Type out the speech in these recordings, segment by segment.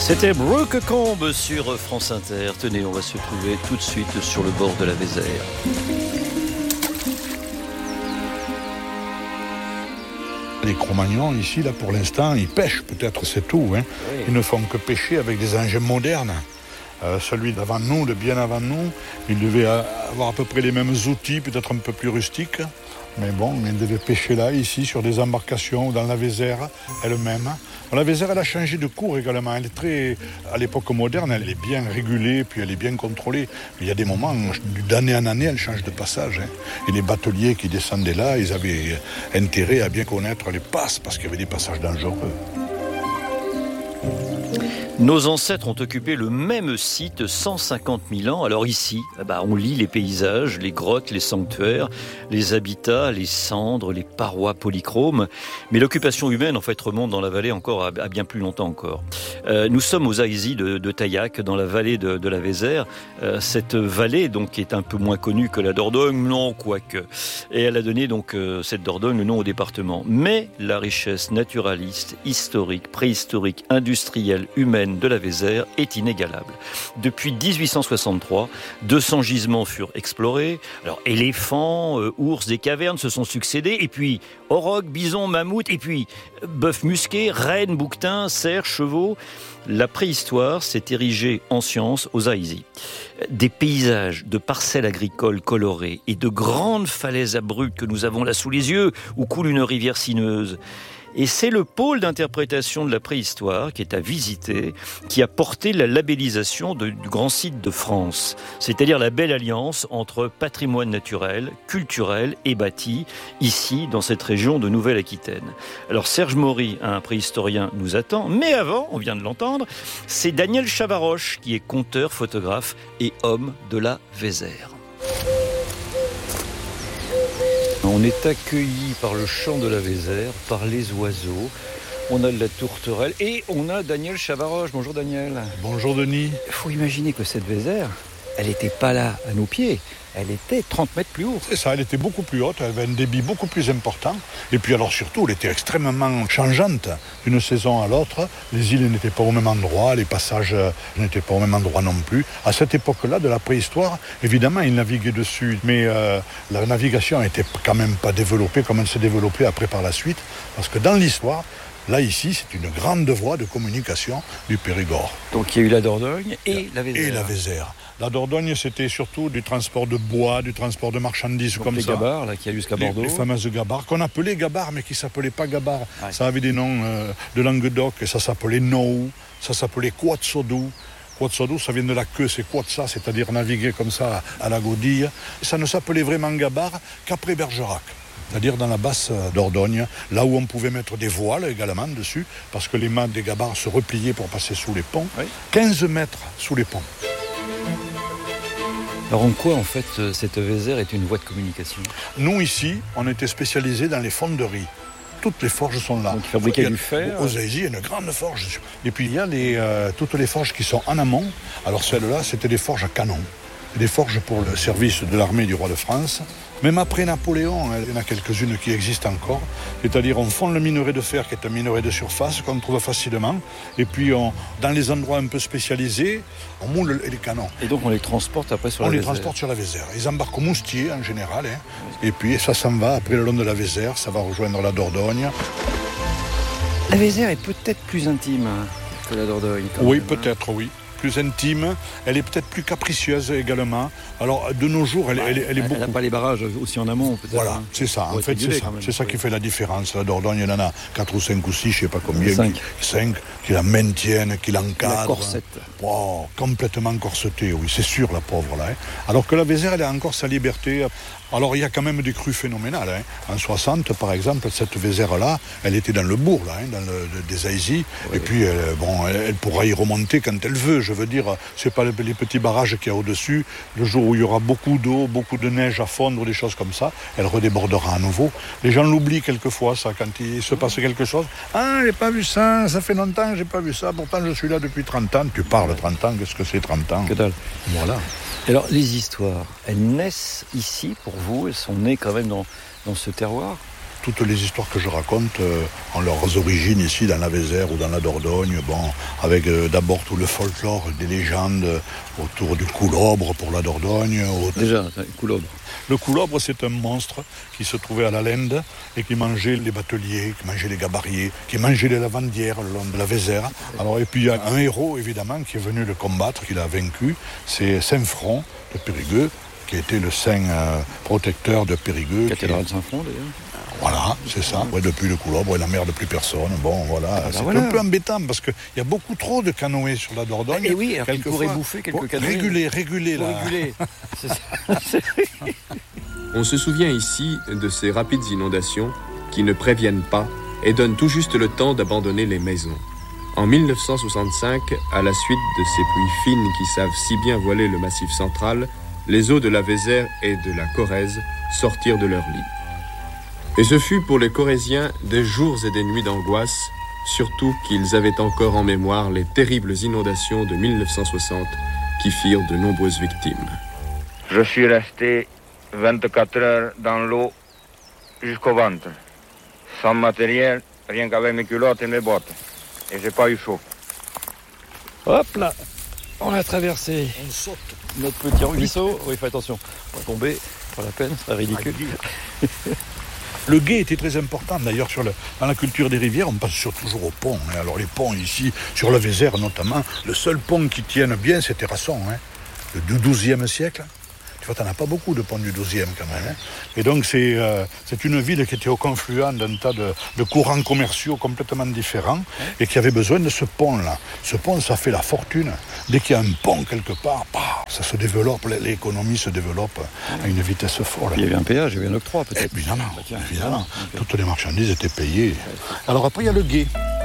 C'était Brooke Combe sur France Inter. Tenez, on va se trouver tout de suite sur le bord de la Vézère. Les Cro-Magnons, ici, là, pour l'instant, ils pêchent, peut-être, c'est tout. Hein. Oui. Ils ne font que pêcher avec des engins modernes. Celui d'avant nous, de bien avant nous, il devait avoir à peu près les mêmes outils, peut-être un peu plus rustiques. Mais bon, il devait pêcher là, ici, sur des embarcations ou dans la Vézère elle-même. La Vézère, elle a changé de cours également. Elle est très, à l'époque moderne, elle est bien régulée, puis elle est bien contrôlée. Mais il y a des moments, d'année en année, elle change de passage. Hein. Et les bateliers qui descendaient là, ils avaient intérêt à bien connaître les passes, parce qu'il y avait des passages dangereux. Nos ancêtres ont occupé le même site 150 000 ans. Alors ici, on lit les paysages, les grottes, les sanctuaires, les habitats, les cendres, les parois polychromes. Mais l'occupation humaine, en fait, remonte dans la vallée encore à bien plus longtemps encore. Nous sommes aux Aïzis de Taillac, dans la vallée de la Vézère. Cette vallée, donc, est un peu moins connue que la Dordogne, non, quoique. Et elle a donné, donc, cette Dordogne, le nom au département. Mais la richesse naturaliste, historique, préhistorique, industrielle, humaine, de la Vézère est inégalable. Depuis 1863, 200 gisements furent explorés. Alors, éléphants, ours des cavernes se sont succédés, et puis aurochs, bisons, mammouths, et puis bœufs musqués, rennes, bouquetins, cerfs, chevaux. La préhistoire s'est érigée en science aux Aïzis. Des paysages de parcelles agricoles colorées et de grandes falaises abruptes que nous avons là sous les yeux, où coule une rivière sinueuse. Et c'est le pôle d'interprétation de la préhistoire qui est à visiter, qui a porté la labellisation du grand site de France. C'est-à-dire la belle alliance entre patrimoine naturel, culturel et bâti, ici, dans cette région de Nouvelle-Aquitaine. Alors Serge Maury, un préhistorien, nous attend, mais avant, on vient de l'entendre, c'est Daniel Chavaroche qui est conteur, photographe et homme de la Vézère. On est accueilli par le chant de la Vézère, par les oiseaux. On a de la tourterelle et on a Daniel Chavaroche. Bonjour Daniel. Bonjour Denis. Il faut imaginer que cette Vézère, elle n'était pas là à nos pieds. Elle était 30 mètres plus haut. C'est ça, elle était beaucoup plus haute, elle avait un débit beaucoup plus important. Et puis alors surtout, elle était extrêmement changeante d'une saison à l'autre. Les îles n'étaient pas au même endroit, les passages n'étaient pas au même endroit non plus. À cette époque-là, de la préhistoire, évidemment, ils naviguaient dessus. Mais la navigation n'était quand même pas développée comme elle s'est développée après par la suite. Parce que dans l'histoire, là, ici, c'est une grande voie de communication du Périgord. Donc il y a eu la Dordogne et la Vézère. Et la Vézère. La Dordogne, c'était surtout du transport de bois, du transport de marchandises. Donc comme les ça. Les gabarres, là, qui a jusqu'à Bordeaux. Les fameuses gabarres, qu'on appelait gabarres, mais qui ne s'appelaient pas gabarres. Ouais. Ça avait des noms de Languedoc, et ça s'appelait Nou, ça s'appelait Quatsodou. Quatsodou, ça vient de la queue, c'est Quatsa, c'est-à-dire naviguer comme ça à la godille. Ça ne s'appelait vraiment gabarre qu'après Bergerac. C'est-à-dire dans la basse Dordogne, là où on pouvait mettre des voiles également dessus, parce que les mâts des gabarres se repliaient pour passer sous les ponts. Oui. 15 mètres sous les ponts. Alors en quoi, en fait, cette Vézère est une voie de communication ? Nous, ici, on était spécialisés dans les fonderies. Toutes les forges sont là. Donc, ils fabriquaient du fer. Aux Aïzis, il y a une grande forge. Et puis, il y a toutes les forges qui sont en amont. Alors, celles-là, c'était des forges à canon. Des forges pour le service de l'armée du roi de France. Même après Napoléon, il y en a quelques-unes qui existent encore. C'est-à-dire, on fonde le minerai de fer, qui est un minerai de surface, qu'on trouve facilement. Et puis, dans les endroits un peu spécialisés, on moule les canons. Et donc, on les transporte après sur la Vézère. On les transporte sur la Vézère. Ils embarquent au Moustier, en général. Hein. Et puis, ça s'en va, après le long de la Vézère, ça va rejoindre la Dordogne. La Vézère est peut-être plus intime que la Dordogne. Oui, peut-être, oui. Plus intime, elle est peut-être plus capricieuse également. Alors, de nos jours, elle est beaucoup... Elle n'a pas les barrages aussi en amont, peut-être. Voilà, c'est ça. En fait, c'est ça qui fait la différence. La Dordogne, il y en a 4 ou 5 ou 6, je ne sais pas combien. 5 qui la maintiennent, qui l'encadrent. La corsette. Wow, complètement corsetée, oui, c'est sûr, la pauvre, là. Hein. Alors que la Vézère, elle a encore sa liberté. Alors, il y a quand même des crues phénoménales. Hein. En 60, par exemple, cette Vézère-là, elle était dans le bourg, là, dans des Aïzis. Oui. Et puis, elle pourra y remonter quand elle veut. Je veux dire, c'est pas les petits barrages qu'il y a au-dessus. Le jour où il y aura beaucoup d'eau, beaucoup de neige à fondre, des choses comme ça, elle redébordera à nouveau. Les gens l'oublient quelquefois, ça, quand il se passe quelque chose. Ah, j'ai pas vu ça, ça fait longtemps que j'ai pas vu ça. Pourtant, je suis là depuis 30 ans. Tu parles 30 ans, qu'est-ce que c'est 30 ans ? Que dalle. Voilà. Alors, les histoires, elles naissent ici pour vous, elles sont nées quand même dans ce terroir ? toutes les histoires que je raconte ont leurs origines ici dans la Vézère ou dans la Dordogne, avec d'abord tout le folklore, des légendes autour du coulobre pour la Dordogne. Déjà, coulobre. Le coulobre, c'est un monstre qui se trouvait à la Lende et qui mangeait les bateliers, qui mangeait les gabariers, qui mangeait les lavandières le long de la Vézère. Et puis il y a un héros, évidemment, qui est venu le combattre, qui l'a vaincu, c'est Saint-Front de Périgueux, qui était le saint protecteur de Périgueux. Cathédrale de Saint-Front, d'ailleurs. Voilà, c'est ça. Ouais, depuis le coulobre, il n'emmerde plus personne. Un peu embêtant parce qu'il y a beaucoup trop de canoës sur la Dordogne. Et oui, alors qu'il pourrait bouffer quelques canoës. Réguler là. C'est ça. On se souvient ici de ces rapides inondations qui ne préviennent pas et donnent tout juste le temps d'abandonner les maisons. En 1965, à la suite de ces pluies fines qui savent si bien voiler le Massif central, les eaux de la Vézère et de la Corrèze sortirent de leur lit. Et ce fut pour les Corréziens des jours et des nuits d'angoisse, surtout qu'ils avaient encore en mémoire les terribles inondations de 1960 qui firent de nombreuses victimes. Je suis resté 24 heures dans l'eau jusqu'au ventre, sans matériel, rien qu'avec mes culottes et mes bottes. Et j'ai pas eu chaud. Hop là, on a traversé notre petit ruisseau. Oui, fais attention, on va tomber, pas la peine, c'est ridicule. Le gué était très important, d'ailleurs, dans la culture des rivières, on passe toujours aux ponts. Alors les ponts ici, sur la Vézère notamment, le seul pont qui tienne bien, c'est Terrasson, du XIIe siècle. Tu vois, t'en as pas beaucoup de ponts du XIIe quand même. Et donc c'est une ville qui était au confluent d'un tas de courants commerciaux complètement différents et qui avait besoin de ce pont-là. Ce pont, ça fait la fortune. Dès qu'il y a un pont quelque part, ça se développe, l'économie se développe à une vitesse folle. Il y avait un péage, il y avait un octroi peut-être. Évidemment. Okay. Toutes les marchandises étaient payées. Alors après, il y a le gué.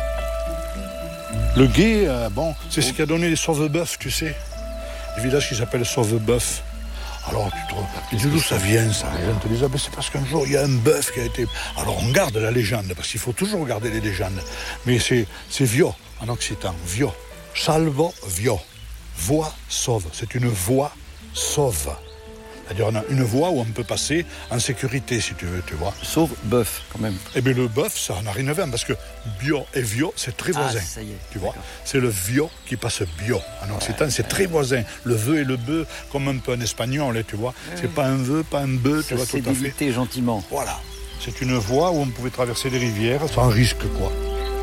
Le gué, c'est ce qui a donné les Sauve-Boeuf, tu sais. Le village qui s'appelle Sauve-Boeuf. Alors tu dis d'où ça vient ça? Les gens te disent c'est parce qu'un jour il y a un bœuf qui a été... Alors on garde la légende, parce qu'il faut toujours garder les légendes. Mais c'est vio en occitan, vio. Salvo vio. Voie sauve. C'est une voie sauve. C'est-à-dire on a une voie où on peut passer en sécurité si tu veux, tu vois. Sauf bœuf quand même. Eh bien le bœuf, ça n'a rien à voir parce que bio et vio, c'est très voisin. Ça y est, tu vois. C'est le vio qui passe bio. En occitan, c'est très voisin. Le vœu et le bœuf, comme un peu en espagnol, tu vois. C'est pas un vœu, pas un bœuf, tu vois, tout à fait. C'est gentiment. Voilà. C'est une voie où on pouvait traverser les rivières sans risque, quoi.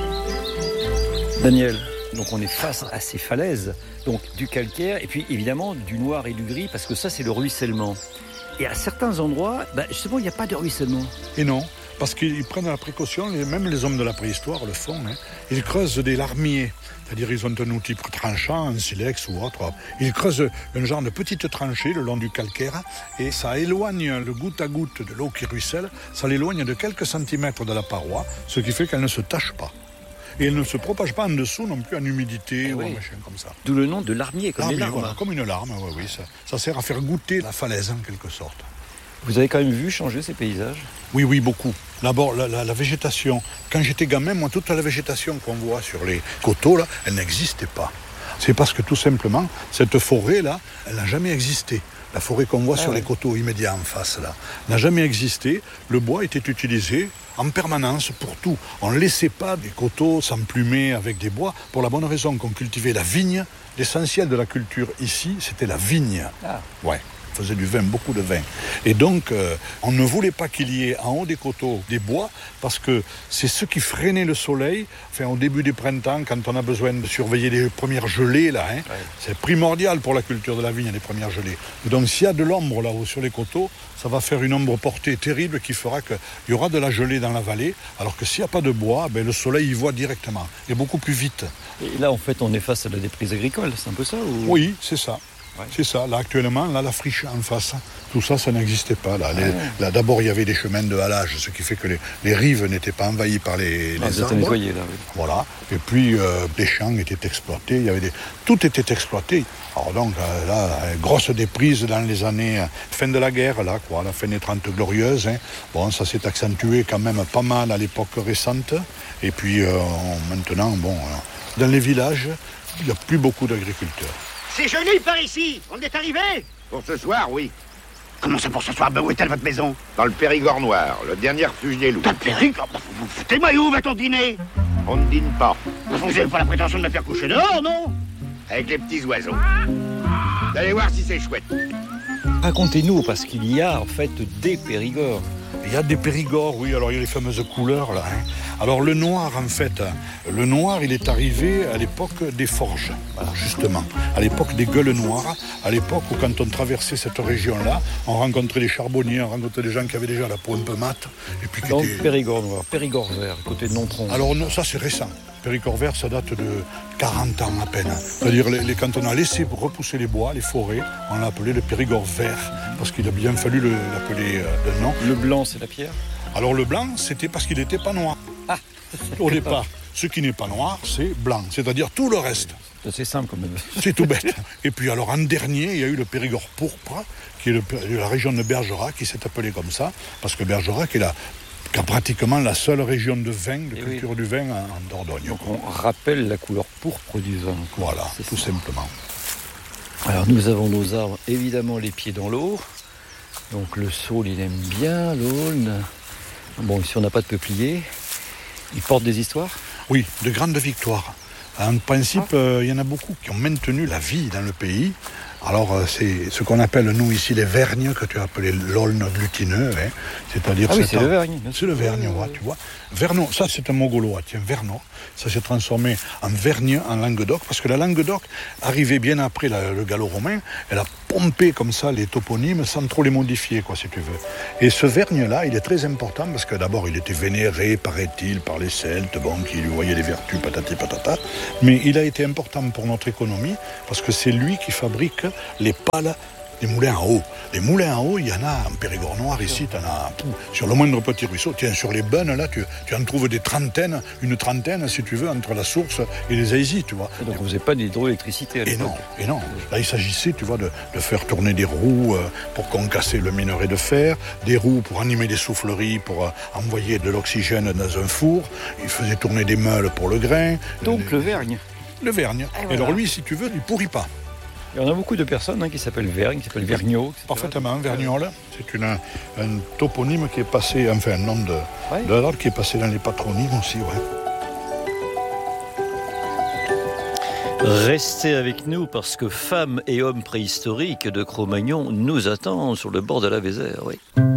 Daniel, donc on est face à ces falaises, donc du calcaire et puis évidemment du noir et du gris parce que ça c'est le ruissellement. Et à certains endroits, justement il n'y a pas de ruissellement. Et non, parce qu'ils prennent la précaution, même les hommes de la préhistoire le font, ils creusent des larmiers, c'est-à-dire ils ont un outil tranchant, un silex ou autre. Ils creusent un genre de petite tranchée le long du calcaire et ça éloigne le goutte à goutte de l'eau qui ruisselle, ça l'éloigne de quelques centimètres de la paroi, ce qui fait qu'elle ne se tache pas. Et elle ne se propage pas en dessous non plus en humidité ou en machin comme ça. D'où le nom de larmier, comme les larmes. Voilà, comme une larme, oui. Ça sert à faire goûter la falaise en quelque sorte. Vous avez quand même vu changer ces paysages ? Oui, beaucoup. D'abord, la végétation. Quand j'étais gamin, moi, toute la végétation qu'on voit sur les coteaux, là, elle n'existait pas. C'est parce que tout simplement, cette forêt-là, elle n'a jamais existé. La forêt qu'on voit sur les coteaux immédiats en face, là, n'a jamais existé. Le bois était utilisé en permanence pour tout. On ne laissait pas des coteaux s'emplumer avec des bois pour la bonne raison qu'on cultivait la vigne. L'essentiel de la culture ici, c'était la vigne. Ouais. On faisait du vin, beaucoup de vin. Et donc, on ne voulait pas qu'il y ait en haut des coteaux des bois parce que c'est ce qui freinait le soleil. Enfin, au début du printemps, quand on a besoin de surveiller les premières gelées, là, c'est primordial pour la culture de la vigne, les premières gelées. Et donc, s'il y a de l'ombre là-haut sur les coteaux, ça va faire une ombre portée terrible qui fera qu'il y aura de la gelée dans la vallée, alors que s'il n'y a pas de bois, le soleil y voit directement, et beaucoup plus vite. Et là, en fait, on est face à la déprise agricole, c'est un peu ça ou... Oui, c'est ça. Ouais. C'est ça, là actuellement, la friche en face, tout ça, ça n'existait pas. Là, d'abord, il y avait des chemins de halage, ce qui fait que les rives n'étaient pas envahies par les arbres. Nettoyé, là, oui. Voilà, et puis les champs étaient exploités, tout était exploité. Alors donc, grosse déprise dans les années, fin de la guerre, la fin des 30 glorieuses. Bon, ça s'est accentué quand même pas mal à l'époque récente. Et puis maintenant, dans les villages, il n'y a plus beaucoup d'agriculteurs. C'est joli par ici. On est arrivé. Pour ce soir, oui. Comment ça pour ce soir? Ben où est-elle votre maison? Dans le Périgord noir, le dernier refuge des loups. Dans le Périgord? Vous foutez-moi, où va-t-on dîner? On ne dîne pas. Vous n'avez pas la prétention de me faire coucher dehors, non? Avec les petits oiseaux. Vous allez voir si c'est chouette. Racontez-nous, parce qu'il y a en fait des Périgords. Il y a des Périgords, oui, alors il y a les fameuses couleurs là. Alors le noir, en fait, le noir, il est arrivé à l'époque des forges, voilà, justement. À l'époque des gueules noires, à l'époque où quand on traversait cette région-là, on rencontrait des charbonniers, on rencontrait des gens qui avaient déjà la peau un peu mate. Et puis Donc Périgord noir, Périgord vert, côté de Nontron. Alors non, ça c'est récent. Périgord vert, ça date de 40 ans à peine. C'est-à-dire quand on a laissé repousser les bois, les forêts, on l'a appelé le Périgord vert, parce qu'il a bien fallu l'appeler d'un nom. Le blanc, c'est la pierre? Alors le blanc, c'était parce qu'il n'était pas noir. Ah. Au départ, ce qui n'est pas noir, c'est blanc. C'est-à-dire tout le reste. C'est simple quand même. C'est tout bête. Et puis alors en dernier, il y a eu le Périgord pourpre, qui est la région de Bergerac, qui s'est appelée comme ça, parce que Bergerac est qui a pratiquement la seule région de vin, de culture du vin en Dordogne. Donc on rappelle la couleur pourpre du vin. Voilà, tout simplement. Alors nous avons nos arbres, évidemment les pieds dans l'eau. Donc le saule, il aime bien l'aulne. Bon, ici on n'a pas de peuplier. Il porte des histoires? Oui, de grandes victoires. En principe, il y en a beaucoup qui ont maintenu la vie dans le pays. Alors, c'est ce qu'on appelle, nous, ici, les vergnes, que tu as appelé l'aulne glutineux. Hein. C'est-à-dire c'est le vergne. C'est le vergne, ouais, tu vois. Vernon, ça, c'est un mot gaulois, tiens, Vernon. Ça s'est transformé en vergne, en Languedoc, parce que la Languedoc arrivait bien après le gallo-romain. Elle a pompé comme ça les toponymes sans trop les modifier, quoi, si tu veux. Et ce vergne-là, il est très important, parce que d'abord, il était vénéré, paraît-il, par les Celtes, bon, qui lui voyaient les vertus, patati patata. Mais il a été important pour notre économie, parce que c'est lui qui fabrique les pales des moulins à eau. Les moulins à eau, il y en a en Périgord noir ici, tu en as sur le moindre petit ruisseau. Tiens, sur les bennes, là, tu en trouves une trentaine, si tu veux, entre la source et les aisies, tu vois. Et donc vous n'avez pas d'hydroélectricité à l'époque? Et non. Là, il s'agissait, tu vois, de faire tourner des roues pour concasser le minerai de fer, des roues pour animer des souffleries, pour envoyer de l'oxygène dans un four. Il faisait tourner des meules pour le grain. Donc le vergne. Le vergne. Et alors lui, si tu veux, il pourrit pas. Il y en a beaucoup de personnes qui s'appellent Vergne, qui s'appellent Vergniaud. Etc. Parfaitement, Vergnol. C'est un toponyme qui est passé, enfin un nom de l'arbre qui est passé dans les patronymes aussi, ouais. Restez avec nous parce que femmes et hommes préhistoriques de Cro-Magnon nous attendent sur le bord de la Vézère, oui.